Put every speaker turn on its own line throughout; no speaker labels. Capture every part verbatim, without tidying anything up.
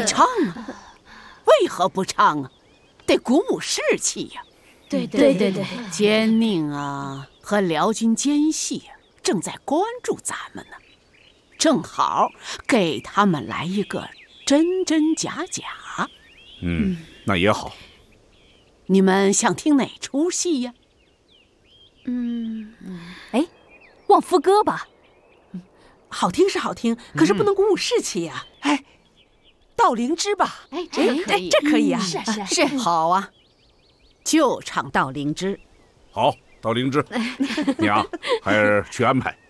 得唱啊！为何不唱啊？得鼓舞士气呀！
对对对对，
奸佞啊和辽军奸细啊正在关注咱们呢，正好给他们来一个真真假假。
嗯，那也好。
你们想听哪出戏呀？
嗯，哎，望夫歌吧。
好听是好听，可是不能鼓舞士气呀。哎，盗灵芝吧。
哎，这个可以，
这可以啊。
是是
是，好啊，就唱盗灵芝。
好，盗灵芝，你啊，还是去安排。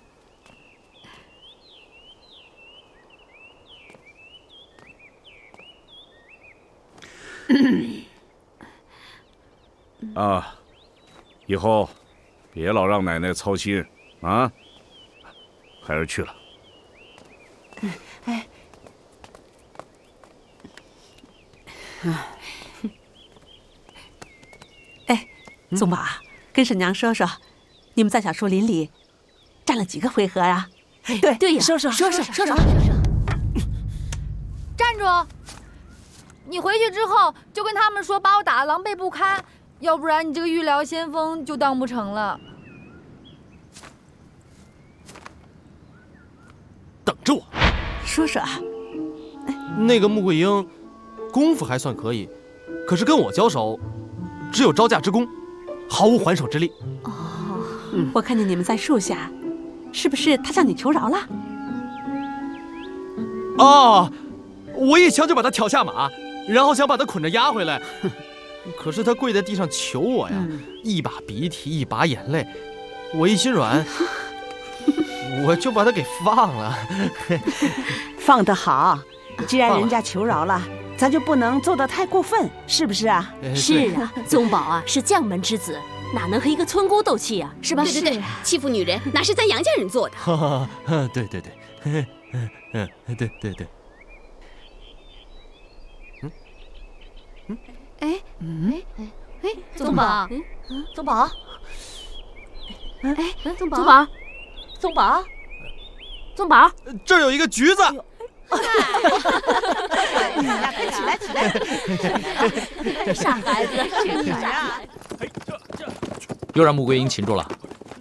啊，以后别老让奶奶操心啊，还是去了。
哎，哎，宗宝啊，跟婶娘说说，你们在小树林里站了几个回合啊？对
对呀，
说说
说说说说。
站住！你回去之后就跟他们说，把我打得狼狈不堪，要不然你这个御疗先锋就当不成了。
等着我。
说说啊，
那个穆桂英，功夫还算可以，可是跟我交手，只有招架之功，毫无还手之力。
哦，嗯、我看见你们在树下，是不是他向你求饶了？
啊！我一枪就把他挑下马，然后想把他捆着押回来，可是他跪在地上求我呀，嗯、一把鼻涕一把眼泪，我一心软，我就把他给放了。
放得好，既然人家求饶了，咱就不能做得太过分，是不是啊？
是啊，宗宝啊是将门之子，哪能和一个村姑斗气啊？是吧？
对对对，欺负女人哪是咱杨家人做的？
对对对，嗯嗯，对对对。
哎，哎哎哎，宗宝，宗宝，哎，宗宝，宗宝，宗宝，宗宝，
这儿有一个橘子。
你俩快起来起来！
傻孩子，是啊。
又让穆桂英擒住了。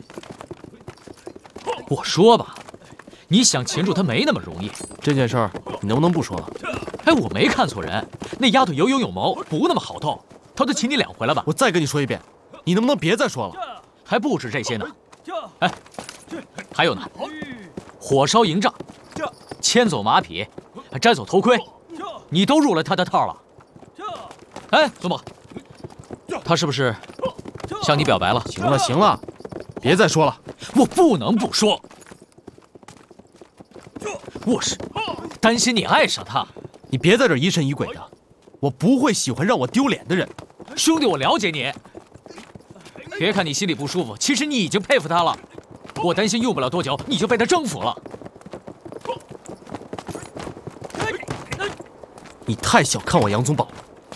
我说吧，你想擒住她没那么容易。
这件事儿你能不能不说了？
哎，我没看错人，那丫头有勇有谋，不那么好斗。她都擒你两回了吧？
我再跟你说一遍，你能不能别再说了？
还不止这些呢。哎，还有呢，火烧营帐，牵走马匹，摘走头盔，你都入了他的套了。哎，宗宝，他是不是向你表白了？
行了行了，别再说了，
我不能不说。我是担心你爱上他。
你别在这疑神疑鬼的，我不会喜欢让我丢脸的人。
兄弟，我了解你。别看你心里不舒服，其实你已经佩服他了。我担心用不了多久你就被他征服了。
你太小看我杨宗保了。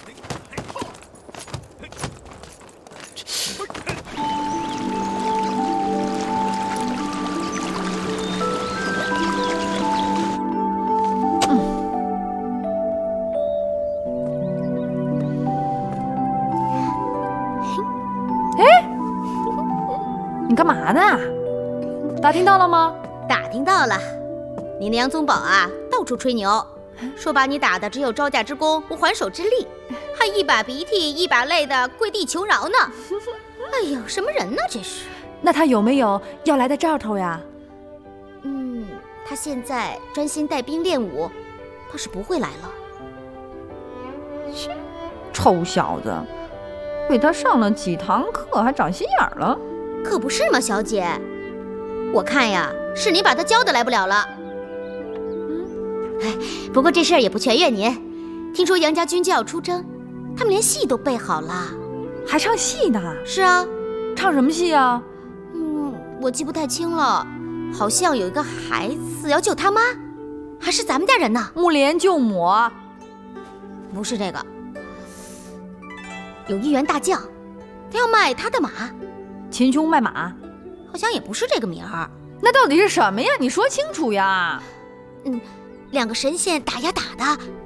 你干嘛呢？打听到了吗？
打听到了，你那杨宗保啊，到处吹牛，说把你打的只有招架之功，无还手之力，还一把鼻涕一把泪的跪地求饶呢。哎呦，什么人呢这是？
那他有没有要来的兆头呀？
嗯，他现在专心带兵练武，怕是不会来了。
切，臭小子，为他上了几堂课还长心眼了。
可不是嘛，小姐，我看呀，是你把他教的来不了了。嗯，哎，不过这事儿也不全怨您。听说杨家军就要出征，他们连戏都备好了，
还唱戏呢？
是啊，
唱什么戏啊？
嗯，我记不太清了，好像有一个孩子要救他妈，还是咱们家人呢。
木莲救母？
不是这个，有一员大将，他要卖他的马。
秦琼卖马，
好像也不是这个名儿。
那到底是什么呀？你说清楚呀！
嗯，两个神仙打呀打的，